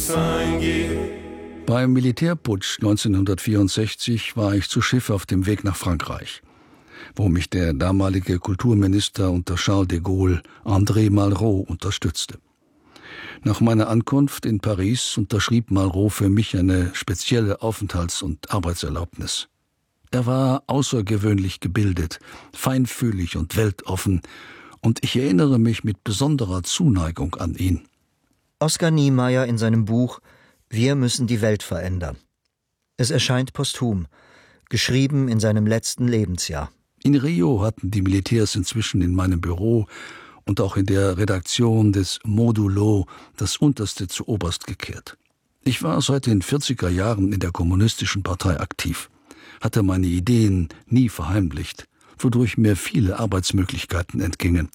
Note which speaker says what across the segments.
Speaker 1: sangue.
Speaker 2: Beim Militärputsch 1964 war ich zu Schiff auf dem Weg nach Frankreich, wo mich der damalige Kulturminister unter Charles de Gaulle, André Malraux, unterstützte. Nach meiner Ankunft in Paris unterschrieb Malraux für mich eine spezielle Aufenthalts- und Arbeitserlaubnis. Er war außergewöhnlich gebildet, feinfühlig und weltoffen, und ich erinnere mich mit besonderer Zuneigung an ihn.
Speaker 3: Oskar Niemeyer in seinem Buch »Wir müssen die Welt verändern«. Es erscheint posthum, geschrieben in seinem letzten Lebensjahr.
Speaker 2: In Rio hatten die Militärs inzwischen in meinem Büro und auch in der Redaktion des Modulo das Unterste zu Oberst gekehrt. Ich war seit den 40er Jahren in der Kommunistischen Partei aktiv, hatte meine Ideen nie verheimlicht, wodurch mir viele Arbeitsmöglichkeiten entgingen.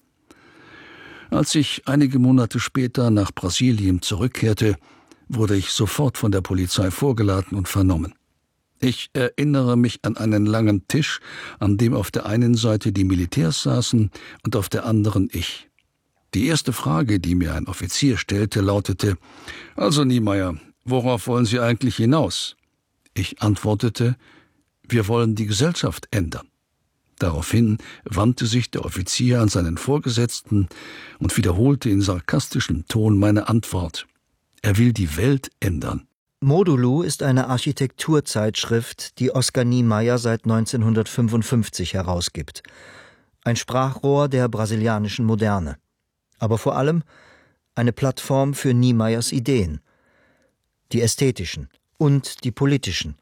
Speaker 2: Als ich einige Monate später nach Brasilien zurückkehrte, wurde ich sofort von der Polizei vorgeladen und vernommen. Ich erinnere mich an einen langen Tisch, an dem auf der einen Seite die Militärs saßen und auf der anderen ich. Die erste Frage, die mir ein Offizier stellte, lautete: »Also Niemeyer, worauf wollen Sie eigentlich hinaus?« Ich antwortete: »Wir wollen die Gesellschaft ändern.« Daraufhin wandte sich der Offizier an seinen Vorgesetzten und wiederholte in sarkastischem Ton meine Antwort: Er will die Welt ändern.
Speaker 3: Modulo ist eine Architekturzeitschrift, die Oskar Niemeyer seit 1955 herausgibt. Ein Sprachrohr der brasilianischen Moderne. Aber vor allem eine Plattform für Niemeyers Ideen. Die ästhetischen und die politischen.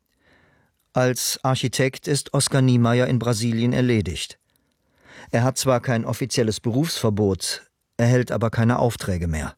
Speaker 3: Als Architekt ist Oskar Niemeyer in Brasilien erledigt. Er hat zwar kein offizielles Berufsverbot, erhält aber keine Aufträge mehr.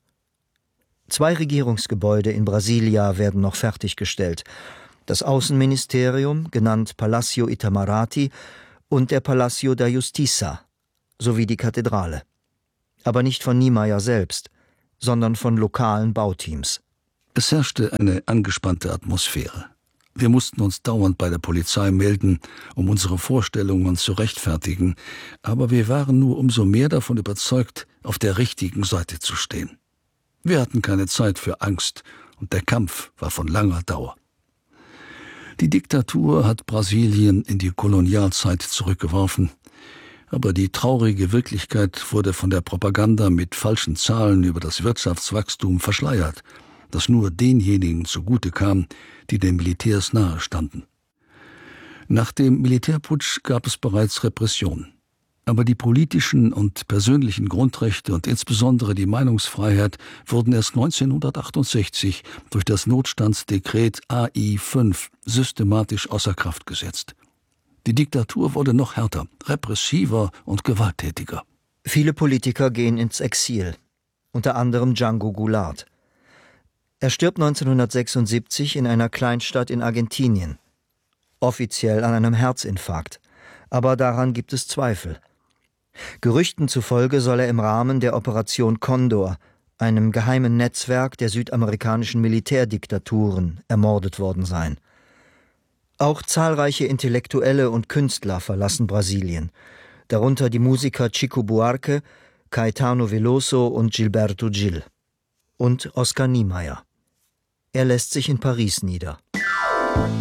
Speaker 3: 2 Regierungsgebäude in Brasilia werden noch fertiggestellt. Das Außenministerium, genannt Palacio Itamaraty, und der Palacio da Justiça, sowie die Kathedrale. Aber nicht von Niemeyer selbst, sondern von lokalen Bauteams.
Speaker 2: Es herrschte eine angespannte Atmosphäre. Wir mussten uns dauernd bei der Polizei melden, um unsere Vorstellungen zu rechtfertigen, aber wir waren nur umso mehr davon überzeugt, auf der richtigen Seite zu stehen. Wir hatten keine Zeit für Angst, und der Kampf war von langer Dauer. Die Diktatur hat Brasilien in die Kolonialzeit zurückgeworfen, aber die traurige Wirklichkeit wurde von der Propaganda mit falschen Zahlen über das Wirtschaftswachstum verschleiert, das nur denjenigen zugute kam, die den Militärs nahe standen. Nach dem Militärputsch gab es bereits Repression. Aber die politischen und persönlichen Grundrechte und insbesondere die Meinungsfreiheit wurden erst 1968 durch das Notstandsdekret AI 5 systematisch außer Kraft gesetzt. Die Diktatur wurde noch härter, repressiver und gewalttätiger.
Speaker 3: Viele Politiker gehen ins Exil, unter anderem Django Goulart. Er stirbt 1976 in einer Kleinstadt in Argentinien. Offiziell an einem Herzinfarkt, aber daran gibt es Zweifel. Gerüchten zufolge soll er im Rahmen der Operation Condor, einem geheimen Netzwerk der südamerikanischen Militärdiktaturen, ermordet worden sein. Auch zahlreiche Intellektuelle und Künstler verlassen Brasilien, darunter die Musiker Chico Buarque, Caetano Veloso und Gilberto Gil. Und Oskar Niemeyer. Er lässt sich in Paris nieder.